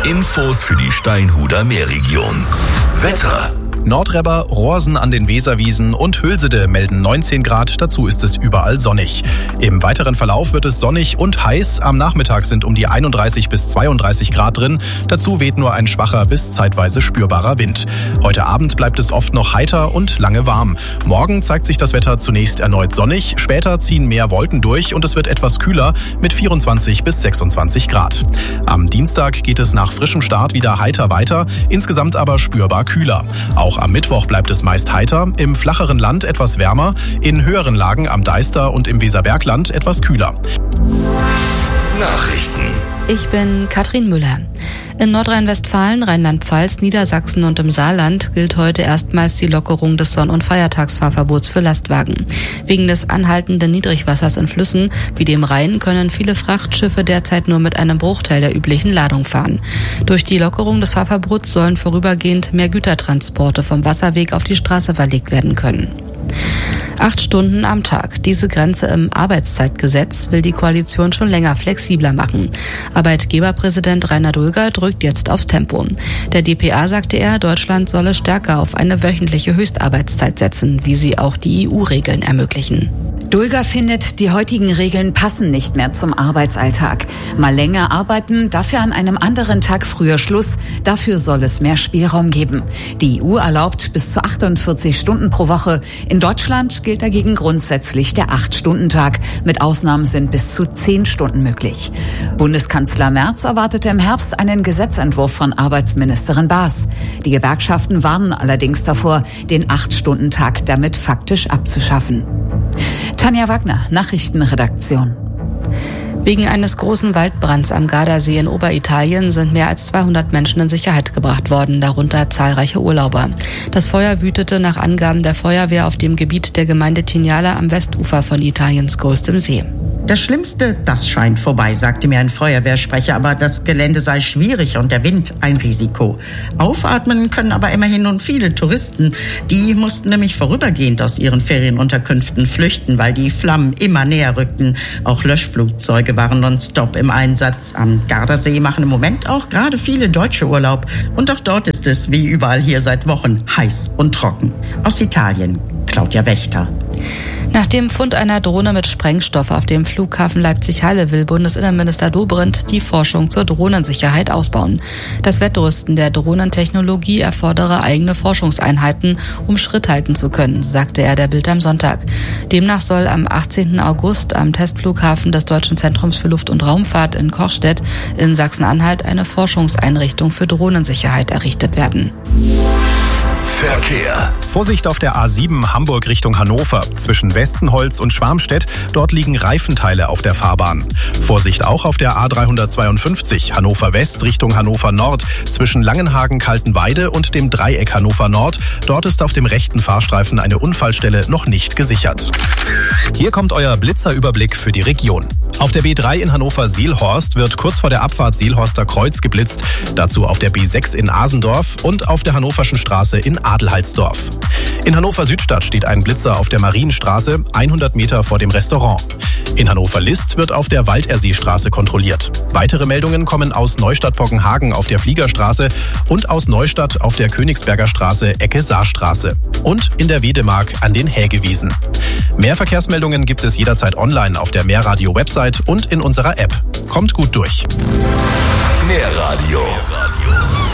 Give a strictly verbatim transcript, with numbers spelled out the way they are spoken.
Infos für die Steinhuder Meerregion. Wetter. Nordrebber, Rohrsen an den Weserwiesen und Hülsede melden neunzehn Grad, dazu ist es überall sonnig. Im weiteren Verlauf wird es sonnig und heiß, am Nachmittag sind um die einunddreißig bis zweiunddreißig Grad drin, dazu weht nur ein schwacher bis zeitweise spürbarer Wind. Heute Abend bleibt es oft noch heiter und lange warm. Morgen zeigt sich das Wetter zunächst erneut sonnig, später ziehen mehr Wolken durch und es wird etwas kühler mit vierundzwanzig bis sechsundzwanzig Grad. Am Dienstag geht es nach frischem Start wieder heiter weiter, insgesamt aber spürbar kühler. Auch am Mittwoch bleibt es meist heiter, im flacheren Land etwas wärmer, in höheren Lagen am Deister und im Weserbergland etwas kühler. Nachrichten. Ich bin Katrin Müller. In Nordrhein-Westfalen, Rheinland-Pfalz, Niedersachsen und im Saarland gilt heute erstmals die Lockerung des Sonn- und Feiertagsfahrverbots für Lastwagen. Wegen des anhaltenden Niedrigwassers in Flüssen wie dem Rhein können viele Frachtschiffe derzeit nur mit einem Bruchteil der üblichen Ladung fahren. Durch die Lockerung des Fahrverbots sollen vorübergehend mehr Gütertransporte vom Wasserweg auf die Straße verlegt werden können. Acht Stunden am Tag. Diese Grenze im Arbeitszeitgesetz will die Koalition schon länger flexibler machen. Arbeitgeberpräsident Rainer Dulger drückt jetzt aufs Tempo. Der D P A sagte er, Deutschland solle stärker auf eine wöchentliche Höchstarbeitszeit setzen, wie sie auch die E U-Regeln ermöglichen. Dulger findet, die heutigen Regeln passen nicht mehr zum Arbeitsalltag. Mal länger arbeiten, dafür an einem anderen Tag früher Schluss. Dafür soll es mehr Spielraum geben. Die E U erlaubt bis zu achtundvierzig Stunden pro Woche. In Deutschland gilt dagegen grundsätzlich der acht-Stunden-Tag. Mit Ausnahmen sind bis zu zehn Stunden möglich. Bundeskanzler Merz erwartete im Herbst einen Gesetzentwurf von Arbeitsministerin Baas. Die Gewerkschaften warnen allerdings davor, den acht-Stunden-Tag damit faktisch abzuschaffen. Tanja Wagner, Nachrichtenredaktion. Wegen eines großen Waldbrands am Gardasee in Oberitalien sind mehr als zweihundert Menschen in Sicherheit gebracht worden, darunter zahlreiche Urlauber. Das Feuer wütete nach Angaben der Feuerwehr auf dem Gebiet der Gemeinde Tignala am Westufer von Italiens größtem See. Das Schlimmste, das scheint vorbei, sagte mir ein Feuerwehrsprecher, aber das Gelände sei schwierig und der Wind ein Risiko. Aufatmen können aber immerhin nun viele Touristen. Die mussten nämlich vorübergehend aus ihren Ferienunterkünften flüchten, weil die Flammen immer näher rückten. Auch Löschflugzeuge waren nonstop im Einsatz. Am Gardasee machen im Moment auch gerade viele Deutsche Urlaub. Und auch dort ist es, wie überall hier seit Wochen, heiß und trocken. Aus Italien, Claudia Wächter. Nach dem Fund einer Drohne mit Sprengstoff auf dem Flughafen Leipzig-Halle will Bundesinnenminister Dobrindt die Forschung zur Drohnensicherheit ausbauen. Das Wettrüsten der Drohnentechnologie erfordere eigene Forschungseinheiten, um Schritt halten zu können, sagte er der Bild am Sonntag. Demnach soll am achtzehnten August am Testflughafen des Deutschen Zentrums für Luft- und Raumfahrt in Kochstedt in Sachsen-Anhalt eine Forschungseinrichtung für Drohnensicherheit errichtet werden. Verkehr. Vorsicht auf der A sieben Hamburg Richtung Hannover. Zwischen Westenholz und Schwarmstedt, dort liegen Reifenteile auf der Fahrbahn. Vorsicht auch auf der A dreihundertzweiundfünfzig Hannover West Richtung Hannover Nord. Zwischen Langenhagen-Kaltenweide und dem Dreieck Hannover Nord. Dort ist auf dem rechten Fahrstreifen eine Unfallstelle noch nicht gesichert. Hier kommt euer Blitzerüberblick für die Region. Auf der B drei in Hannover-Seelhorst wird kurz vor der Abfahrt Seelhorster Kreuz geblitzt. Dazu auf der B sechs in Asendorf und auf der Hannoverschen Straße in Adelheidsdorf. In Hannover-Südstadt steht ein Blitzer auf der Marienstraße, hundert Meter vor dem Restaurant. In Hannover-List wird auf der Walderseestraße kontrolliert. Weitere Meldungen kommen aus Neustadt-Poggenhagen auf der Fliegerstraße und aus Neustadt auf der Königsberger Straße, Ecke Saarstraße. Und in der Wedemark an den Hägewiesen. Mehr Verkehrsmeldungen gibt es jederzeit online auf der Mehrradio-Website und in unserer App. Kommt gut durch. Mehrradio.